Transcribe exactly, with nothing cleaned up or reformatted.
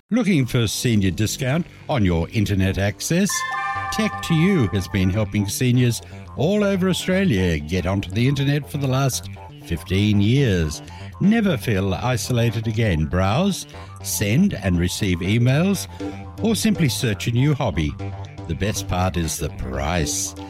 Looking for senior discount on your internet access? Tech to You has been helping seniors all over Australia get onto the internet for the last fifteen years. Never feel isolated again. Browse, send and receive emails, or simply search a new hobby. The best part is the price.